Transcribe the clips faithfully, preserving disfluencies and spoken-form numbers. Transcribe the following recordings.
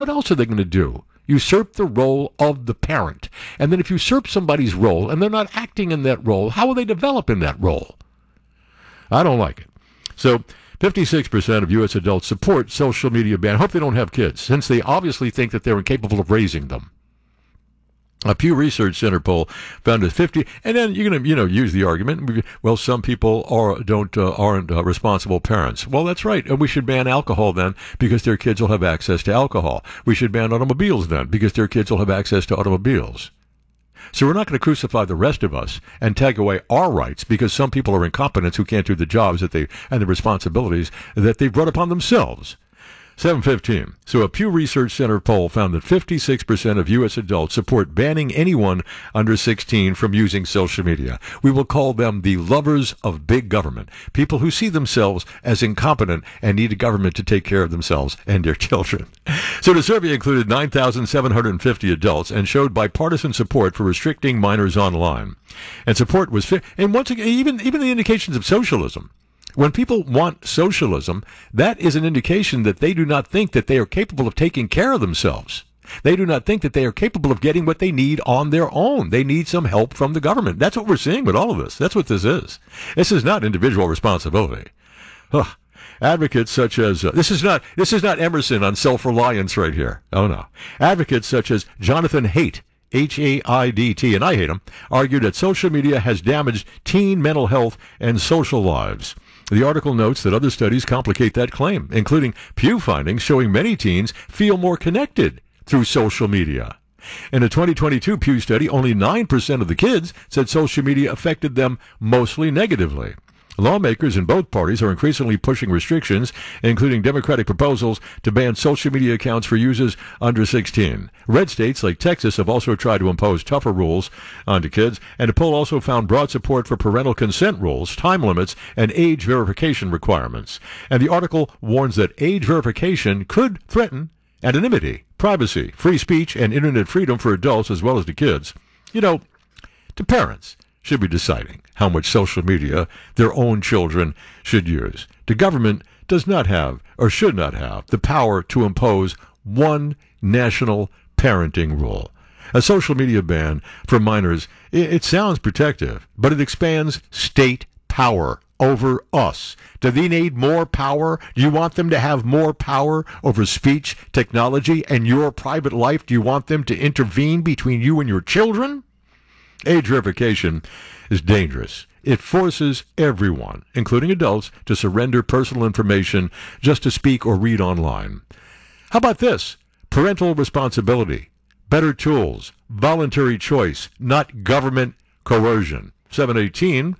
what else are they going to do? Usurp the role of the parent. And then if you usurp somebody's role and they're not acting in that role, how will they develop in that role? I don't like it. So fifty-six percent of U S adults support social media ban. I hope they don't have kids, since they obviously think that they're incapable of raising them. A Pew Research Center poll found that fifty, and then you're going to, you know, use the argument, well, some people are don't uh, aren't uh, responsible parents. Well, that's right. And we should ban alcohol then, because their kids will have access to alcohol. We should ban automobiles then, because their kids will have access to automobiles. So we're not going to crucify the rest of us and take away our rights because some people are incompetent who can't do the jobs that they and the responsibilities that they've brought upon themselves. seven fifteen. So a Pew Research Center poll found that fifty-six percent of U S adults support banning anyone under sixteen from using social media. We will call them the lovers of big government, people who see themselves as incompetent and need a government to take care of themselves and their children. So the survey included nine thousand seven hundred fifty adults and showed bipartisan support for restricting minors online. And support was, fi- and once again, even, even the indications of socialism. When people want socialism, that is an indication that they do not think that they are capable of taking care of themselves. They do not think that they are capable of getting what they need on their own. They need some help from the government. That's what we're seeing with all of this. That's what this is. This is not individual responsibility. Huh. Advocates such as, uh, this is not, this is not Emerson on self-reliance right here. Oh no. Advocates such as Jonathan Haidt, H A I D T, and I hate him, argued that social media has damaged teen mental health and social lives. The article notes that other studies complicate that claim, including Pew findings showing many teens feel more connected through social media. In a twenty twenty-two Pew study, only nine percent of the kids said social media affected them mostly negatively. Lawmakers in both parties are increasingly pushing restrictions, including Democratic proposals to ban social media accounts for users under sixteen. Red states like Texas have also tried to impose tougher rules onto kids, and the poll also found broad support for parental consent rules, time limits, and age verification requirements. And the article warns that age verification could threaten anonymity, privacy, free speech, and internet freedom for adults as well as the kids. You know, the parents should be deciding how much social media their own children should use. The government does not have, or should not have, the power to impose one national parenting rule. A social media ban for minors, it, it sounds protective, but it expands state power over us. Do they need more power? Do you want them to have more power over speech, technology, and your private life? Do you want them to intervene between you and your children? Age verification is dangerous. It forces everyone, including adults, to surrender personal information just to speak or read online. How about this? Parental responsibility, better tools, voluntary choice, not government coercion. seven eighteen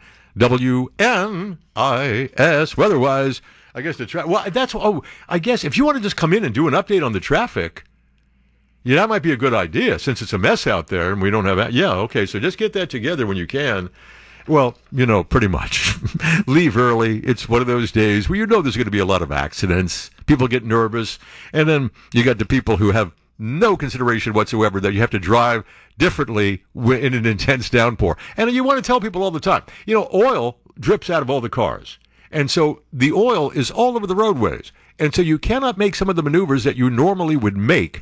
W N I S. Weather-wise, I guess the traffic. Well, that's, oh, I guess if you want to just come in and do an update on the traffic, yeah, that might be a good idea since it's a mess out there and we don't have, yeah, okay, so just get that together when you can. Well, you know, pretty much. Leave early. It's one of those days where you know there's going to be a lot of accidents. People get nervous. And then you got the people who have no consideration whatsoever that you have to drive differently in an intense downpour. And you want to tell people all the time, you know, oil drips out of all the cars. And so the oil is all over the roadways. And so you cannot make some of the maneuvers that you normally would make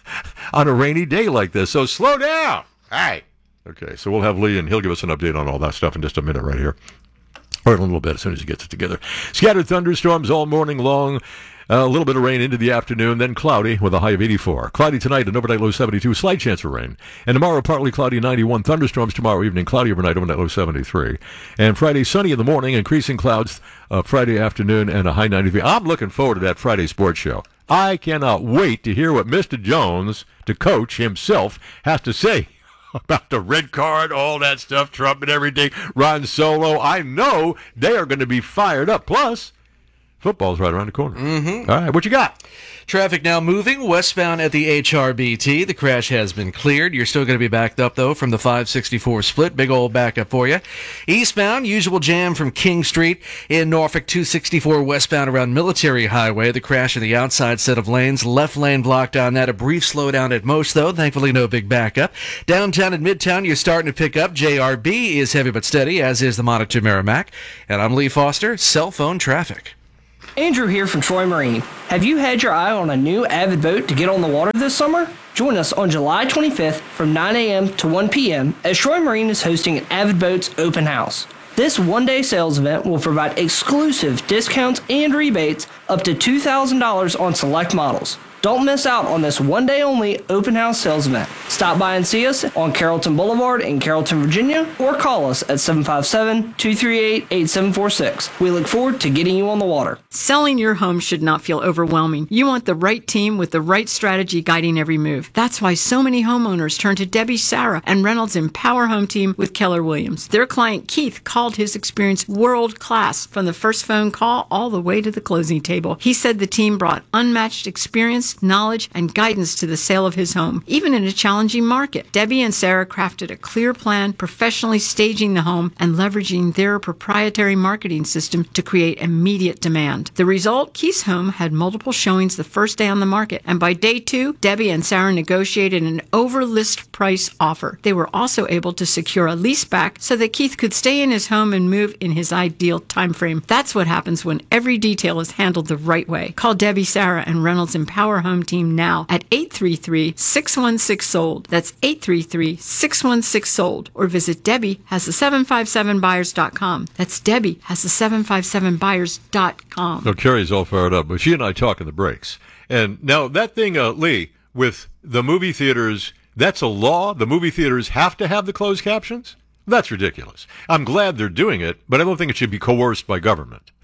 on a rainy day like this. So slow down. Hey. Okay, so we'll have Lee, and he'll give us an update on all that stuff in just a minute right here. Or in a little bit, as soon as he gets it together. Scattered thunderstorms all morning long. Uh, a little bit of rain into the afternoon, then cloudy with a high of eighty-four. Cloudy tonight, an overnight low seventy-two, slight chance of rain. And tomorrow, partly cloudy, ninety-one. Thunderstorms tomorrow evening, cloudy overnight, overnight low seventy-three. And Friday, sunny in the morning, increasing clouds uh, Friday afternoon, and a high ninety-three. I'm looking forward to that Friday sports show. I cannot wait to hear what Mister Jones, the coach himself, has to say about the red card, all that stuff, Trump and everything, Ron Solo. I know they are going to be fired up. Plus, football's right around the corner. Mm-hmm. All right, what you got? Traffic now moving westbound at the H R B T. The crash has been cleared. You're still going to be backed up, though, from the five sixty-four split. Big old backup for you. Eastbound, usual jam from King Street in Norfolk, two sixty-four westbound around Military Highway. The crash in the outside set of lanes. Left lane blocked on that. A brief slowdown at most, though. Thankfully, no big backup. Downtown and Midtown, you're starting to pick up. J R B is heavy but steady, as is the Monitor Merrimack. And I'm Lee Foster, cell phone traffic. Andrew here from Troy Marine. Have you had your eye on a new Avid boat to get on the water this summer? Join us on July twenty-fifth from nine a.m. to one p.m. as Troy Marine is hosting an Avid Boats open house. This one-day sales event will provide exclusive discounts and rebates up to two thousand dollars on select models. Don't miss out on this one-day-only open house sales event. Stop by and see us on Carrollton Boulevard in Carrollton, Virginia, or call us at seven five seven, two three eight, eight seven four six. We look forward to getting you on the water. Selling your home should not feel overwhelming. You want the right team with the right strategy guiding every move. That's why so many homeowners turn to Debbie Sarah and Reynolds Empower Home Team with Keller Williams. Their client Keith called his experience world class from the first phone call all the way to the closing table. He said the team brought unmatched experience, knowledge, and guidance to the sale of his home, even in a challenging market. Debbie and Sarah crafted a clear plan, professionally staging the home and leveraging their proprietary marketing system to create immediate demand. The result? Keith's home had multiple showings the first day on the market, and by day two, Debbie and Sarah negotiated an over-list price offer. They were also able to secure a lease back so that Keith could stay in his home and move in his ideal time frame. That's what happens when every detail is handled the right way. Call Debbie, Sarah, and Reynolds Empower Home Team now at eight three three, six one six, sold. That's eight three three, six one six, sold. Or visit Debbie has the seven five seven buyers dot com. That's Debbie has the seven five seven buyers dot com. No, Carrie's all fired up, but she and I talk in the breaks. And now that thing, uh, Lee, with the movie theaters, that's a law? The movie theaters have to have the closed captions? That's ridiculous. I'm glad they're doing it, but I don't think it should be coerced by government.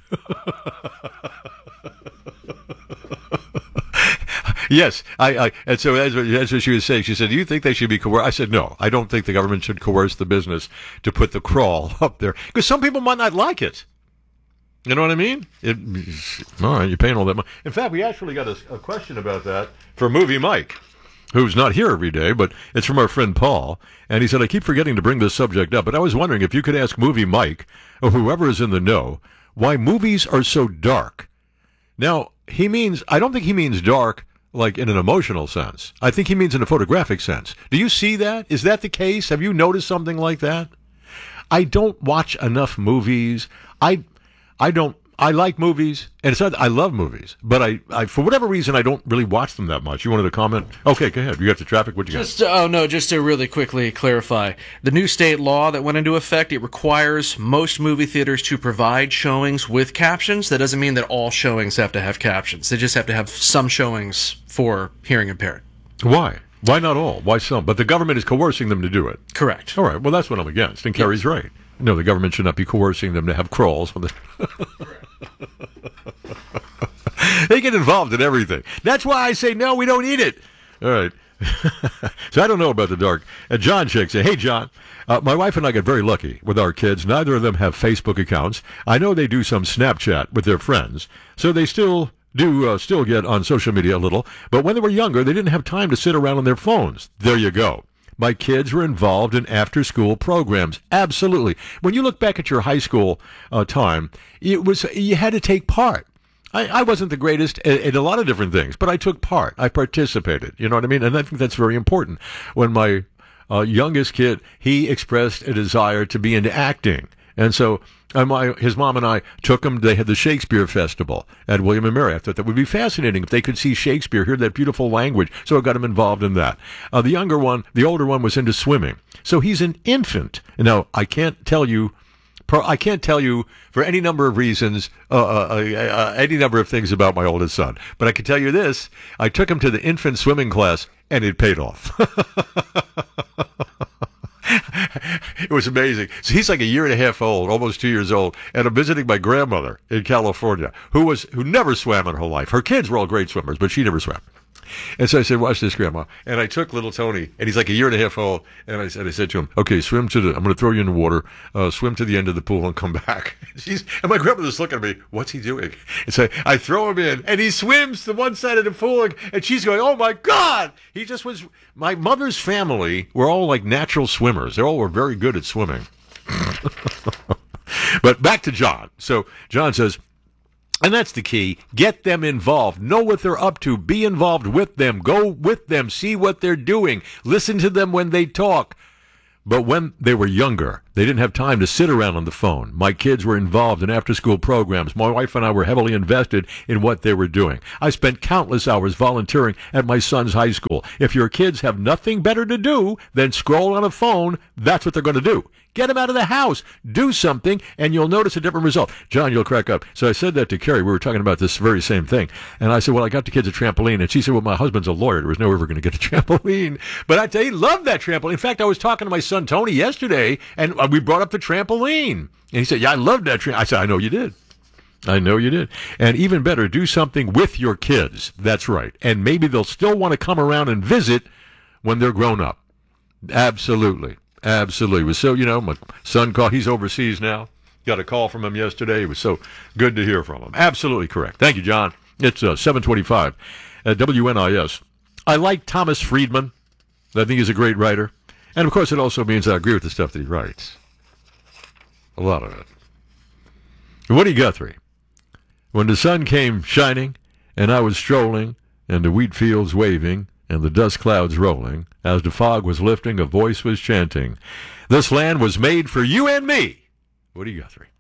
Yes, I, I, and so as, as what she was saying, she said, do you think they should be coerced? I said, no, I don't think the government should coerce the business to put the crawl up there, because some people might not like it. You know what I mean? It, all right, you're paying all that money. In fact, we actually got a, a question about that for Movie Mike, who's not here every day, but it's from our friend Paul, and he said, I keep forgetting to bring this subject up, but I was wondering if you could ask Movie Mike, or whoever is in the know, why movies are so dark. Now, he means, I don't think he means dark like in an emotional sense. I think he means in a photographic sense. Do you see that? Is that the case? Have you noticed something like that? I don't watch enough movies. I I don't I like movies, and it's not I love movies, but I, I for whatever reason I don't really watch them that much. You wanted to comment? Okay, go ahead. You got the traffic. What you got? Just oh no, just to really quickly clarify, the new state law that went into effect, it requires most movie theaters to provide showings with captions. That doesn't mean that all showings have to have captions. They just have to have some showings for hearing impaired. Why? Why not all? Why some? But the government is coercing them to do it. Correct. All right. Well, that's what I'm against. And Kerry's yes. right. No, the government should not be coercing them to have crawls. On the They get involved in everything. That's why I say, no, we don't eat it. All right. So I don't know about the dark. And John shakes it. Hey, John, uh, my wife and I got very lucky with our kids. Neither of them have Facebook accounts. I know they do some Snapchat with their friends, so they still do uh, still get on social media a little. But when they were younger, they didn't have time to sit around on their phones. There you go. My kids were involved in after-school programs. Absolutely. When you look back at your high school uh, time, it was you had to take part. I, I wasn't the greatest at, at a lot of different things, but I took part. I participated. You know what I mean? And I think that's very important. When my uh, youngest kid, he expressed a desire to be into acting. And so uh, my, his mom and I took him. They had the Shakespeare Festival at William and Mary. I thought that would be fascinating if they could see Shakespeare, hear that beautiful language. So I got him involved in that. Uh, the younger one, the older one, was into swimming. So he's an infant. Now, I can't tell you I can't tell you for any number of reasons, uh, uh, uh, any number of things about my oldest son. But I can tell you this. I took him to the infant swimming class, and it paid off. It was amazing. So he's like a year and a half old, almost two years old, and I'm visiting my grandmother in California, who was who never swam in her life. Her kids were all great swimmers, but she never swam. And so I said, watch this, Grandma. And I took little Tony, and he's like a year and a half old, and I said, I said to him, okay, swim to the, I'm going to throw you in the water, uh, swim to the end of the pool and come back. She's, and my grandmother's looking at me, what's he doing? And so I throw him in, and he swims to one side of the pool, and she's going, oh my God! He just was, my mother's family were all like natural swimmers. They all were very good at swimming. But back to John. So John says, and that's the key. Get them involved. Know what they're up to. Be involved with them. Go with them. See what they're doing. Listen to them when they talk. But when they were younger, They didn't have time to sit around on the phone. My kids were involved in after-school programs. My wife and I were heavily invested in what they were doing. I spent countless hours volunteering at my son's high school. If your kids have nothing better to do than scroll on a phone, that's what they're going to do. Get them out of the house. Do something, and you'll notice a different result. John, you'll crack up. So I said that to Carrie. We were talking about this very same thing. And I said, well, I got the kids a trampoline. And she said, well, my husband's a lawyer. There was no way we were going to get a trampoline. But I tell you, he loved that trampoline. In fact, I was talking to my son, Tony, yesterday, and we brought up the trampoline. And he said, yeah, I love that trampoline. I said, I know you did. I know you did. And even better, do something with your kids. That's right. And maybe they'll still want to come around and visit when they're grown up. Absolutely. Absolutely. So, you know, my son called. He's overseas now. Got a call from him yesterday. It was so good to hear from him. Absolutely correct. Thank you, John. It's uh, seven twenty-five at W N I S. I like Thomas Friedman. I think he's a great writer. And, of course, it also means I agree with the stuff that he writes. A lot of it. Woody Guthrie. When the sun came shining, and I was strolling, and the wheat fields waving, and the dust clouds rolling, as the fog was lifting, a voice was chanting, this land was made for you and me. Woody Guthrie.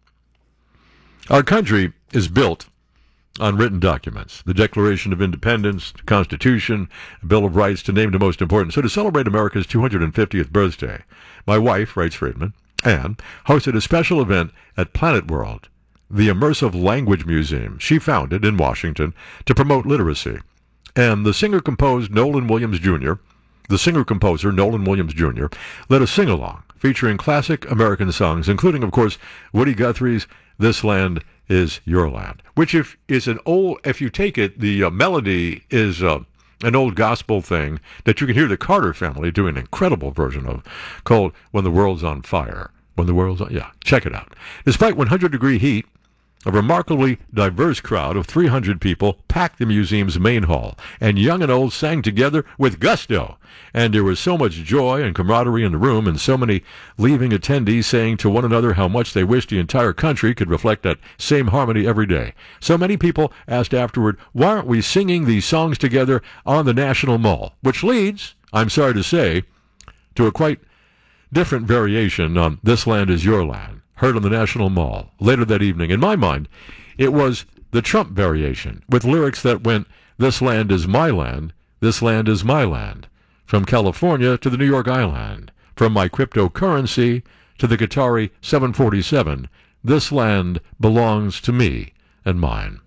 Our country is built on written documents, the Declaration of Independence, the Constitution, the Bill of Rights, to name the most important. So to celebrate America's two hundred fiftieth birthday, my wife, writes Friedman, Anne, hosted a special event at Planet World, the immersive language museum she founded in Washington to promote literacy. And the singer-composed Nolan Williams Junior, the singer-composer Nolan Williams Junior, led a sing-along featuring classic American songs, including, of course, Woody Guthrie's This Land Is Your Land, which if is an old, if you take it, the uh, melody is uh, an old gospel thing that you can hear the Carter family do an incredible version of, called When the World's on Fire. When the World's on, yeah, check it out. Despite one hundred degree heat, a remarkably diverse crowd of three hundred people packed the museum's main hall, and young and old sang together with gusto. And there was so much joy and camaraderie in the room, and so many leaving attendees saying to one another how much they wished the entire country could reflect that same harmony every day. So many people asked afterward, why aren't we singing these songs together on the National Mall? Which leads, I'm sorry to say, to a quite different variation on This Land Is Your Land, heard on the National Mall later that evening. In my mind, it was the Trump variation, with lyrics that went, this land is my land, this land is my land, from California to the New York Island, from my cryptocurrency to the Qatari seven forty-seven, this land belongs to me and mine.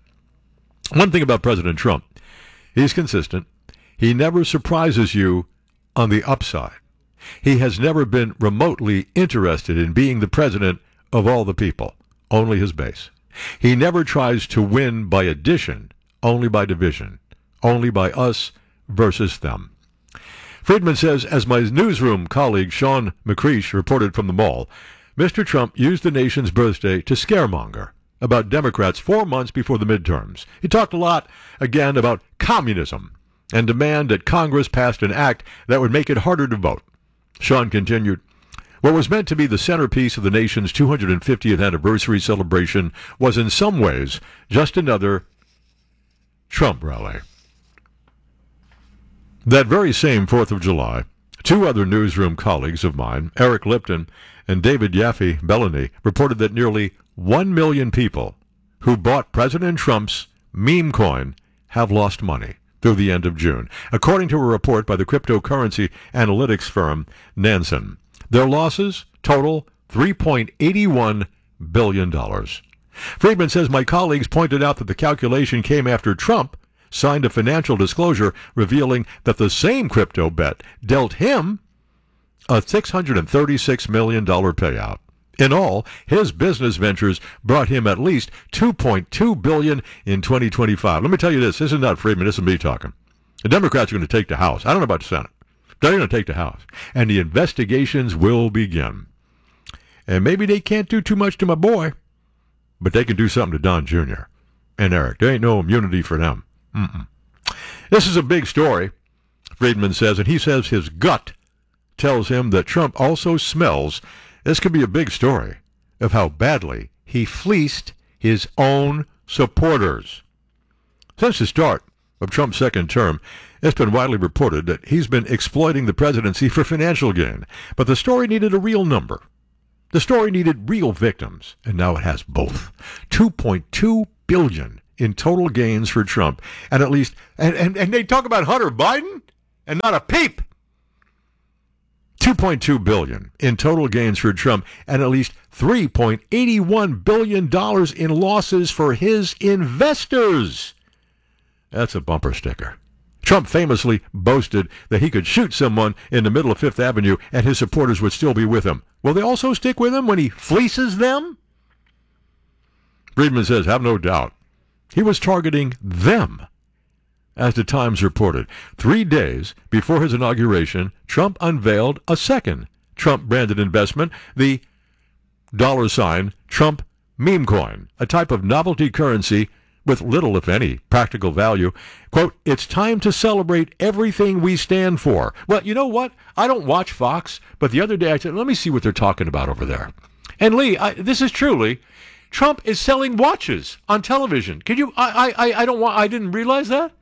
One thing about President Trump, he's consistent. He never surprises you on the upside. He has never been remotely interested in being the president of all the people, only his base. He never tries to win by addition, only by division, only by us versus them. Friedman says, as my newsroom colleague Sean McCreesh reported from the mall, Mister Trump used the nation's birthday to scaremonger about Democrats four months before the midterms. He talked a lot, again, about communism and demand that Congress passed an act that would make it harder to vote. Sean continued, what was meant to be the centerpiece of the nation's two hundred fiftieth anniversary celebration was in some ways just another Trump rally. That very same fourth of July, two other newsroom colleagues of mine, Eric Lipton and David Yaffe Bellany, reported that nearly one million people who bought President Trump's meme coin have lost money through the end of June, according to a report by the cryptocurrency analytics firm Nansen. Their losses total three point eight one billion dollars. Friedman says my colleagues pointed out that the calculation came after Trump signed a financial disclosure revealing that the same crypto bet dealt him a six hundred thirty-six million dollars payout. In all, his business ventures brought him at least two point two billion dollars in twenty twenty-five. Let me tell you this. This is not Friedman. This is me talking. The Democrats are going to take the House. I don't know about the Senate. They're going to take the House. And the investigations will begin. And maybe they can't do too much to my boy, but they can do something to Don Junior and Eric. There ain't no immunity for them. Mm-mm. This is a big story, Friedman says, and he says his gut tells him that Trump also smells, this could be a big story, of how badly he fleeced his own supporters. Since the start of Trump's second term, it's been widely reported that he's been exploiting the presidency for financial gain, but the story needed a real number. The story needed real victims, and now it has both. two point two billion dollars in total gains for Trump, and at least, and, and, and they talk about Hunter Biden, and not a peep. two point two billion dollars in total gains for Trump, and at least three point eight one billion dollars in losses for his investors. That's a bumper sticker. Trump famously boasted that he could shoot someone in the middle of Fifth Avenue and his supporters would still be with him. Will they also stick with him when he fleeces them? Friedman says, have no doubt. He was targeting them. As the Times reported, three days before his inauguration, Trump unveiled a second Trump-branded investment, the dollar sign Trump meme coin, a type of novelty currency with little, if any, practical value. Quote, it's time to celebrate everything we stand for. Well, you know what? I don't watch Fox, but the other day I said, let me see what they're talking about over there. And Lee, I, this is true, Lee. Trump is selling watches on television. Can you, I, I, I don't want, I didn't realize that.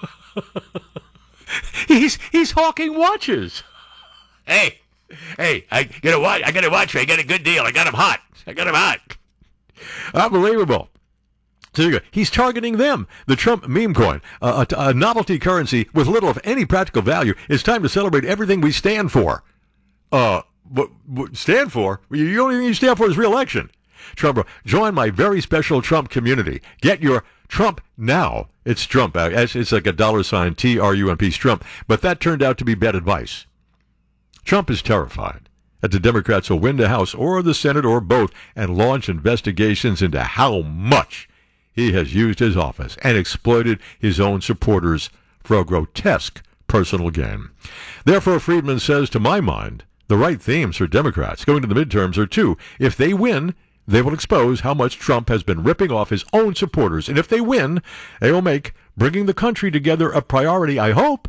he's, he's hawking watches. Hey, hey, I get a watch, I got a watch, I got a good deal. I got him hot. I got him hot. Unbelievable. So you go. He's targeting them. The Trump meme coin, uh, a, a novelty currency with little of any practical value. It's time to celebrate everything we stand for. Uh, what, what stand for? The only thing you stand for is re-election. Trump, join my very special Trump community. Get your Trump now. It's Trump. It's like a dollar sign, T R U M P, Trump. But that turned out to be bad advice. Trump is terrified that the Democrats will win the House or the Senate or both and launch investigations into how much he has used his office and exploited his own supporters for a grotesque personal gain. Therefore, Friedman says, to my mind, the right themes for Democrats going to the midterms are two. If they win, they will expose how much Trump has been ripping off his own supporters. And if they win, they will make bringing the country together a priority, I hope.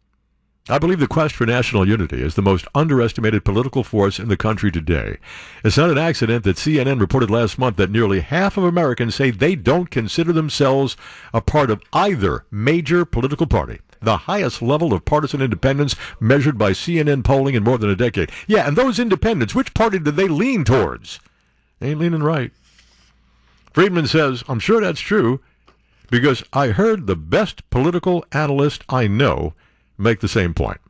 I believe the quest for national unity is the most underestimated political force in the country today. It's not an accident that C N N reported last month that nearly half of Americans say they don't consider themselves a part of either major political party, the highest level of partisan independence measured by C N N polling in more than a decade. Yeah, and those independents, which party do they lean towards? They ain't leaning right. Friedman says, I'm sure that's true because I heard the best political analyst I know make the same point.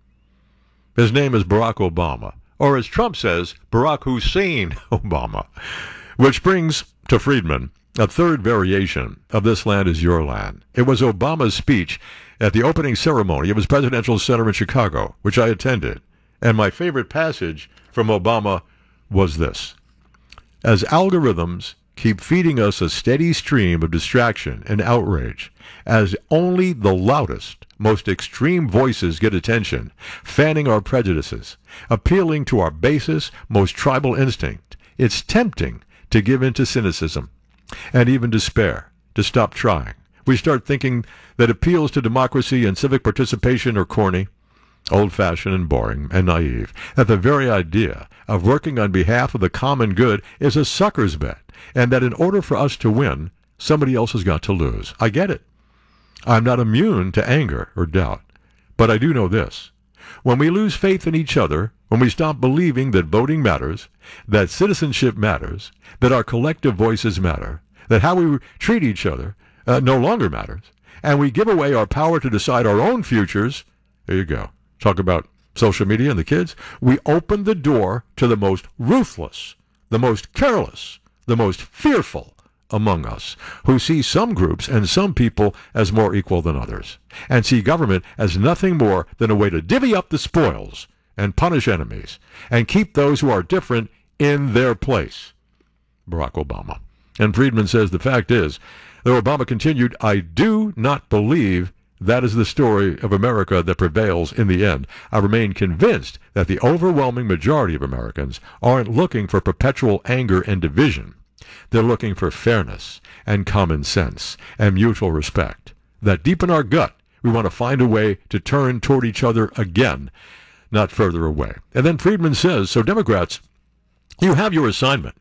His name is Barack Obama, or as Trump says, Barack Hussein Obama, which brings to Friedman a third variation of This Land Is Your Land. It was Obama's speech at the opening ceremony of his presidential center in Chicago, which I attended, and my favorite passage from Obama was this. As algorithms keep feeding us a steady stream of distraction and outrage, as only the loudest, most extreme voices get attention, fanning our prejudices, appealing to our basest, most tribal instinct, it's tempting to give in to cynicism and even despair, to stop trying. We start thinking that appeals to democracy and civic participation are corny, old-fashioned and boring and naive, that the very idea of working on behalf of the common good is a sucker's bet, and that in order for us to win, somebody else has got to lose. I get it. I'm not immune to anger or doubt, but I do know this. When we lose faith in each other, when we stop believing that voting matters, that citizenship matters, that our collective voices matter, that how we treat each other uh, no longer matters, and we give away our power to decide our own futures, there you go. Talk about social media and the kids. We open the door to the most ruthless, the most careless, the most fearful among us, who see some groups and some people as more equal than others, and see government as nothing more than a way to divvy up the spoils and punish enemies, and keep those who are different in their place. Barack Obama. And Friedman says the fact is, though Obama continued, I do not believe that is the story of America that prevails in the end. I remain convinced that the overwhelming majority of Americans aren't looking for perpetual anger and division. They're looking for fairness and common sense and mutual respect. That deep in our gut, we want to find a way to turn toward each other again, not further away. And then Friedman says, so Democrats, you have your assignment.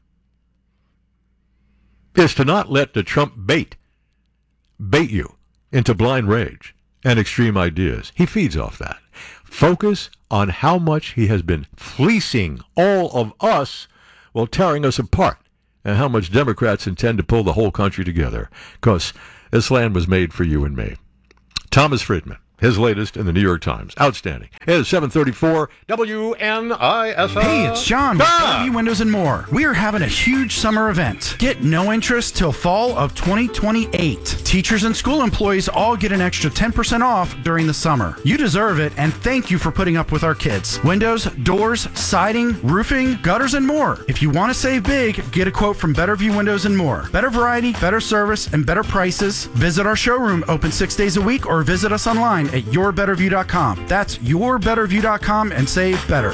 Is to not let the Trump bait, bait you into blind rage and extreme ideas. He feeds off that. Focus on how much he has been fleecing all of us well, tearing us apart, and how much Democrats intend to pull the whole country together. Because this land was made for you and me. Thomas Friedman, his latest in the New York Times. Outstanding. It is seven thirty-four W N I S L. Hey, it's John with Ah! Bellevue Windows and More. We are having a huge summer event. Get no interest till fall of twenty twenty-eight. Teachers and school employees all get an extra ten percent off during the summer. You deserve it, and thank you for putting up with our kids. Windows, doors, siding, roofing, gutters, and more. If you want to save big, get a quote from Betterview Windows and More. Better variety, better service, and better prices. Visit our showroom open six days a week or visit us online at your better view dot com. That's your better view dot com and save better.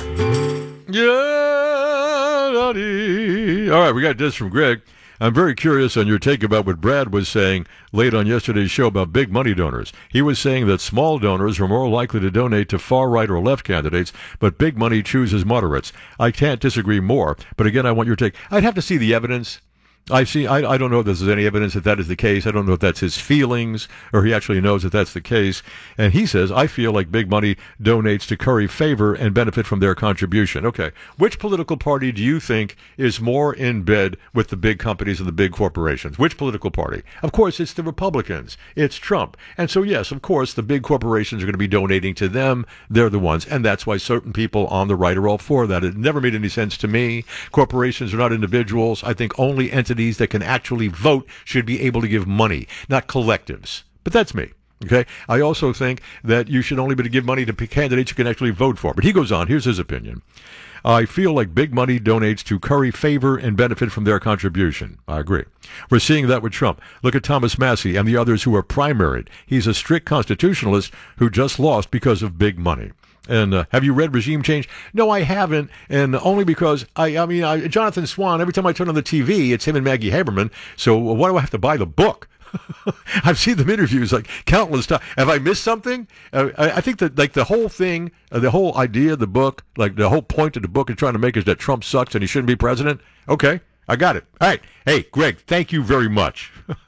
Yeah, daddy. All right, we got this from Greg. I'm very curious on your take about what Brad was saying late on yesterday's show about big money donors. He was saying that small donors are more likely to donate to far right or left candidates, but big money chooses moderates. I can't disagree more, but again, I want your take. I'd have to see the evidence. I see. I, I don't know if there's any evidence that that is the case. I don't know if that's his feelings or he actually knows that that's the case. And he says, I feel like big money donates to curry favor and benefit from their contribution. Okay. Which political party do you think is more in bed with the big companies and the big corporations? Which political party? Of course, it's the Republicans. It's Trump. And so, yes, of course, the big corporations are going to be donating to them. They're the ones. And that's why certain people on the right are all for that. It never made any sense to me. Corporations are not individuals. I think only entities that can actually vote should be able to give money, not collectives. But that's me. Okay. I also think that you should only be able to give money to candidates you can actually vote for. But he goes on. Here's his opinion. I feel like big money donates to curry favor and benefit from their contribution. I agree. We're seeing that with Trump. Look at Thomas Massey and the others who are primaried. He's a strict constitutionalist who just lost because of big money. And uh, have you read Regime Change? No, I haven't, and only because, I I mean, I, Jonathan Swan, every time I turn on the T V, it's him and Maggie Haberman, so why do I have to buy the book? I've seen them interviews like countless times. Have I missed something? Uh, I, I think that like the whole thing, uh, the whole idea of the book, like the whole point of the book is trying to make is that Trump sucks and he shouldn't be president. Okay, I got it. All right. Hey, Greg, thank you very much.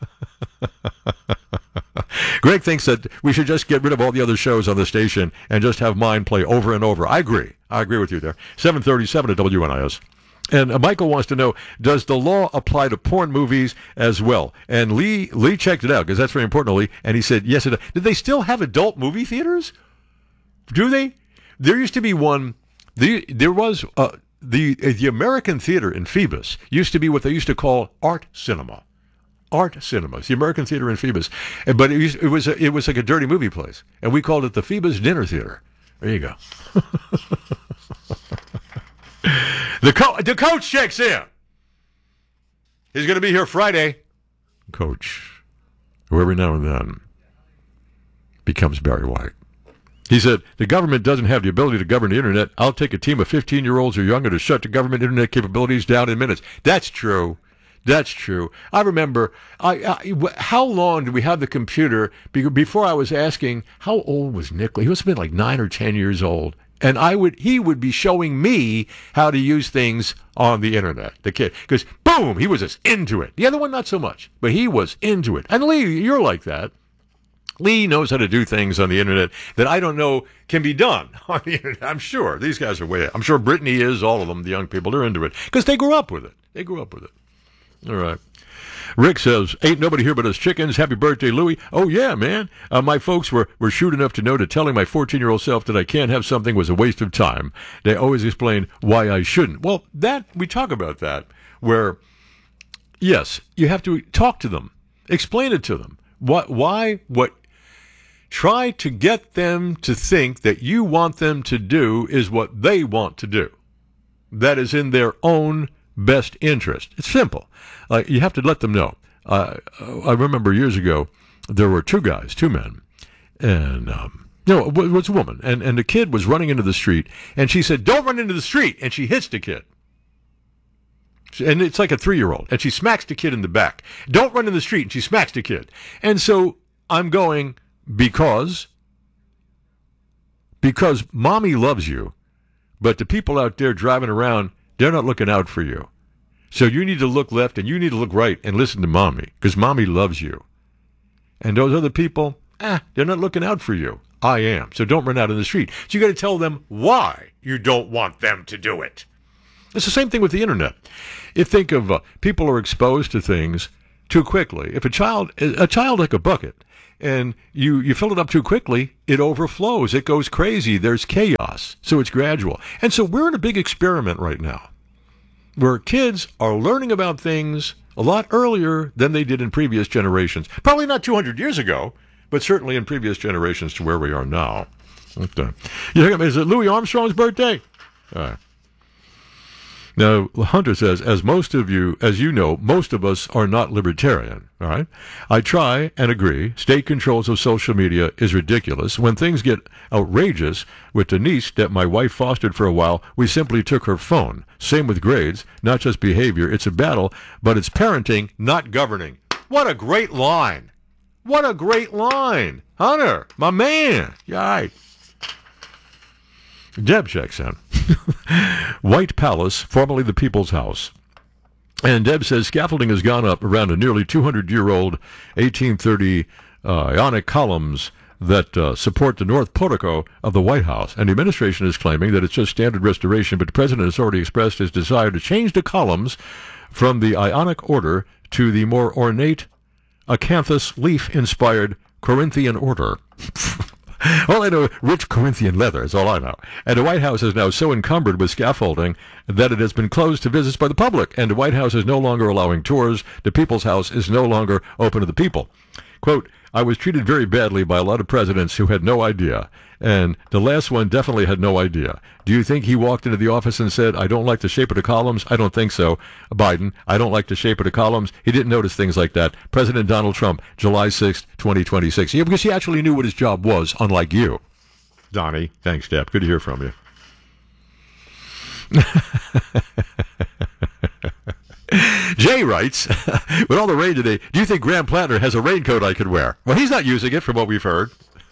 Greg thinks that we should just get rid of all the other shows on the station and just have mine play over and over. I agree. I agree with you there. seven thirty-seven at W N I S. And uh, Michael wants to know, does the law apply to porn movies as well? And Lee Lee checked it out because that's very important to Lee. And he said, yes, it does. Did they still have adult movie theaters? Do they? There used to be one. The, there was uh, the the American Theater in Phoebus used to be what they used to call art cinema. Art cinemas, the American Theater in Phoebus, but it was it was, a, it was like a dirty movie place, and we called it the Phoebus Dinner Theater. There you go. the co- the coach checks in. He's going to be here Friday. Coach, who every now and then becomes Barry White. He said, the government doesn't have the ability to govern the internet. I'll take a team of fifteen-year-olds or younger to shut the government internet capabilities down in minutes. That's true. That's true. I remember, I, I, how long did we have the computer before I was asking, how old was Nicholas? He must have been like nine or ten years old. And I would, he would be showing me how to use things on the internet, the kid. Because, boom, he was just into it. The other one, not so much. But he was into it. And Lee, you're like that. Lee knows how to do things on the internet that I don't know can be done on the internet. I'm sure. These guys are way, I'm sure Brittany is, all of them, the young people, they're into it. Because they grew up with it. They grew up with it. All right. Rick says, ain't nobody here but us chickens. Happy birthday, Louie. Oh, yeah, man. Uh, my folks were, were shrewd enough to know that telling my fourteen-year-old self that I can't have something was a waste of time. They always explain why I shouldn't. Well, that we talk about that, where, yes, you have to talk to them. Explain it to them. What, why, what, try to get them to think that you want them to do is what they want to do. That is in their own best interest. It's simple. Uh, you have to let them know. Uh, I remember years ago, there were two guys, two men, and um, no, it was a woman, and, and the kid was running into the street, and she said, don't run into the street, and she hits the kid. And it's like a three-year-old, and she smacks the kid in the back. Don't run in the street, and she smacks the kid. And so I'm going, because, because mommy loves you, but the people out there driving around, they're not looking out for you. So you need to look left and you need to look right and listen to mommy, because mommy loves you. And those other people, ah, they're not looking out for you. I am. So don't run out in the street. So you got to tell them why you don't want them to do it. It's the same thing with the internet. You think of uh, people are exposed to things too quickly. If a child, a child like a bucket, and you, you fill it up too quickly, it overflows. It goes crazy. There's chaos. So it's gradual. And so we're in a big experiment right now where kids are learning about things a lot earlier than they did in previous generations. Probably not two hundred years ago, but certainly in previous generations to where we are now. Okay. You think, is it Louis Armstrong's birthday? All right. Now, Hunter says, as most of you, as you know, most of us are not libertarian, all right? I try and agree. State controls of social media is ridiculous. When things get outrageous, with Denise, that my wife fostered for a while, we simply took her phone. Same with grades, not just behavior. It's a battle, but it's parenting, not governing. What a great line. What a great line. Hunter, my man. Yeah, all right. Deb checks in. White Palace, formerly the People's House. And Deb says scaffolding has gone up around a nearly two hundred year old eighteen thirty uh, Ionic columns that uh, support the north portico of the White House. And the administration is claiming that it's just standard restoration, but the president has already expressed his desire to change the columns from the Ionic order to the more ornate acanthus leaf-inspired Corinthian order. All I know, rich Corinthian leather is all I know. And the White House is now so encumbered with scaffolding that it has been closed to visits by the public. And the White House is no longer allowing tours. The People's House is no longer open to the people. Quote, I was treated very badly by a lot of presidents who had no idea. And the last one definitely had no idea. Do you think he walked into the office and said, I don't like the shape of the columns? I don't think so. Biden, I don't like the shape of the columns. He didn't notice things like that. President Donald Trump, July sixth, twenty twenty-six. Yeah, because he actually knew what his job was, unlike you. Donnie, thanks, Deb. Good to hear from you. Jay writes, with all the rain today, do you think Graham Plattner has a raincoat I could wear? Well, he's not using it from what we've heard.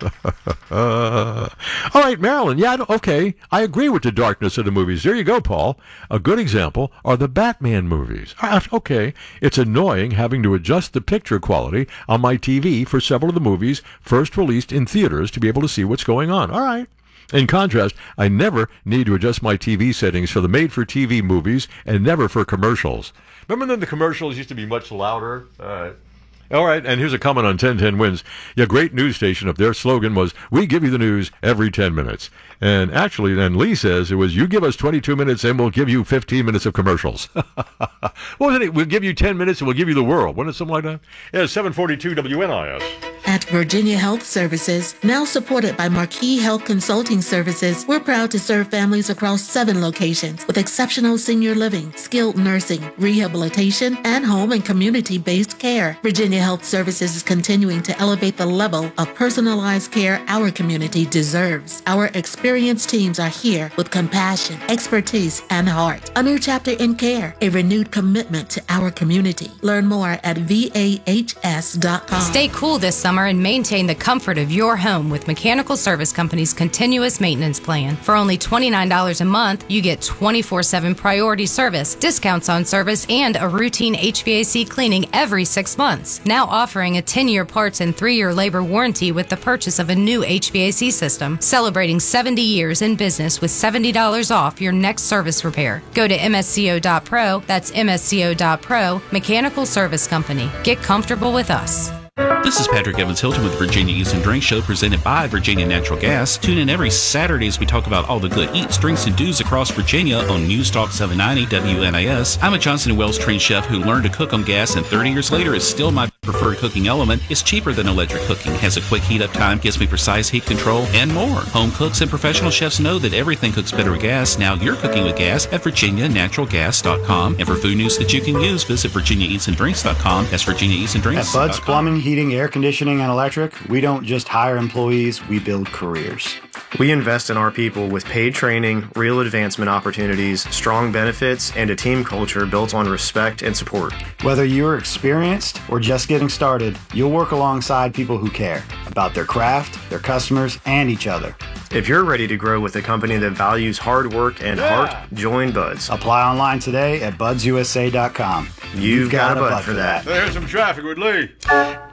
uh, all right, Marilyn. Yeah, okay. I agree with the darkness of the movies. There you go, Paul. A good example are the Batman movies. Okay, it's annoying having to adjust the picture quality on my T V for several of the movies first released in theaters to be able to see what's going on. All right. In contrast, I never need to adjust my T V settings for the made-for-T V movies and never for commercials. Remember then the commercials used to be much louder? All right. All right, and here's a comment on ten ten Wins. Yeah, great news station. If their slogan was, we give you the news every ten minutes. And actually, then Lee says it was, you give us twenty-two minutes and we'll give you fifteen minutes of commercials. What was it? We'll give you ten minutes and we'll give you the world. Wasn't it something like that? Yeah, seven forty-two W N I S. At Virginia Health Services, now supported by Marquis Health Consulting Services, we're proud to serve families across seven locations with exceptional senior living, skilled nursing, rehabilitation, and home and community-based care. Virginia Health Services is continuing to elevate the level of personalized care our community deserves. Our experienced teams are here with compassion, expertise, and heart. A new chapter in care, a renewed commitment to our community. Learn more at V A H S dot com. Stay cool this summer and maintain the comfort of your home with Mechanical Service Company's continuous maintenance plan. For only twenty-nine dollars a month, you get twenty-four seven priority service, discounts on service, and a routine H V A C cleaning every six months. Now offering a ten-year parts and three-year labor warranty with the purchase of a new H V A C system. Celebrating seventy years in business with seventy dollars off your next service repair. Go to M S C O dot pro, that's M S C O dot pro, Mechanical Service Company. Get comfortable with us. This is Patrick Evans Hilton with Virginia Eats and Drinks Show presented by Virginia Natural Gas. Tune in every Saturday as we talk about all the good eats, drinks, and do's across Virginia on News Talk seven ninety W N I S. I'm a Johnson and Wales trained chef who learned to cook on gas, and thirty years later is still my preferred cooking element. It's cheaper than electric cooking, has a quick heat up time, gives me precise heat control, and more. Home cooks and professional chefs know that everything cooks better with gas. Now you're cooking with gas at Virginia Natural Gas dot com. And for food news that you can use, visit Virginia Eats and Drinks dot com. That's Virginia Eats and Drinks. At Bud's Plumbing, Heating, Air Conditioning, and Electric, we don't just hire employees, we build careers. We invest in our people with paid training, real advancement opportunities, strong benefits, and a team culture built on respect and support. Whether you're experienced or just getting started, you'll work alongside people who care about their craft, their customers, and each other. If you're ready to grow with a company that values hard work and yeah. heart, join Buds. Apply online today at buds U S A dot com. You've, You've got, got a Bud, Bud for that. that. There's some traffic with Lee.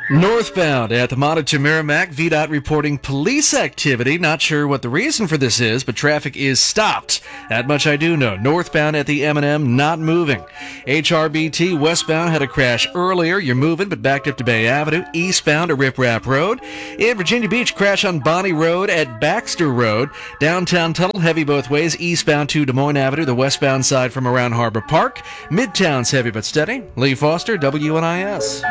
Northbound at the Monitor Merrimack, V DOT reporting police activity. Not sure what the reason for this is, but traffic is stopped. That much I do know. Northbound at the M and M, not moving. H R B T westbound had a crash earlier. You're moving, but backed up to Bay Avenue. Eastbound to Rip Rap Road. In Virginia Beach, crash on Bonnie Road at Baxter Road. Downtown tunnel, heavy both ways. Eastbound to Des Moines Avenue, the westbound side from around Harbor Park. Midtown's heavy but steady. Lee Foster, W N I S.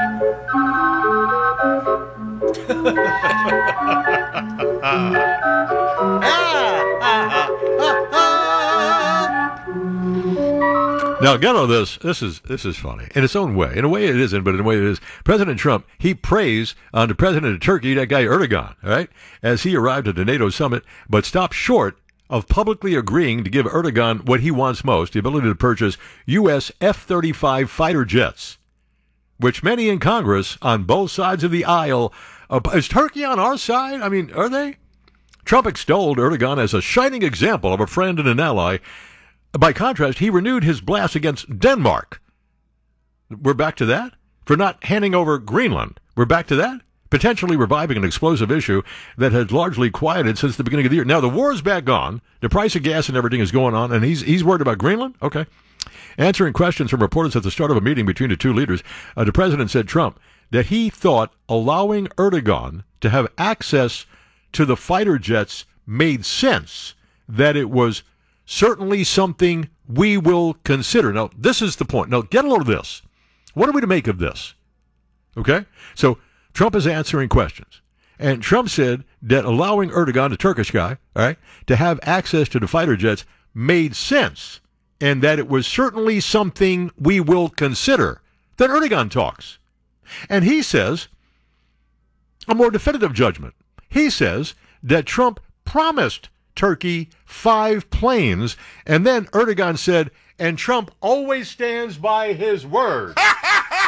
Now, get on this. This is this is funny in its own way. In a way, it isn't, but in a way, it is. President Trump, he prays on the president of Turkey, that guy Erdogan, all right, as he arrived at the NATO summit, but stopped short of publicly agreeing to give Erdogan what he wants most, the ability to purchase U S F thirty-five fighter jets, which many in Congress on both sides of the aisle. Uh, is Turkey on our side? I mean, are they? Trump extolled Erdogan as a shining example of a friend and an ally. By contrast, he renewed his blast against Denmark. We're back to that? For not handing over Greenland. We're back to that? Potentially reviving an explosive issue that had largely quieted since the beginning of the year. Now, the war is back on. The price of gas and everything is going on, and he's he's worried about Greenland? Okay. Answering questions from reporters at the start of a meeting between the two leaders, uh, the president said Trump that he thought allowing Erdogan to have access to the fighter jets made sense, that it was certainly something we will consider. Now, this is the point. Now, get a load of this. What are we to make of this? Okay? So, Trump is answering questions. And Trump said that allowing Erdogan, the Turkish guy, all right, to have access to the fighter jets made sense, and that it was certainly something we will consider. Then Erdogan talks. And he says a more definitive judgment. He says that Trump promised Turkey five planes, and then Erdogan said, and Trump always stands by his word.